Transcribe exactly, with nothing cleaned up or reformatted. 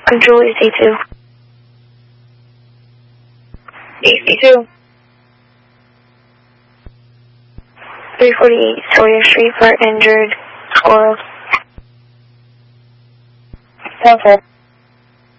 Control is A two. A two. three forty-eight Sawyer Street for injured oral. ten four.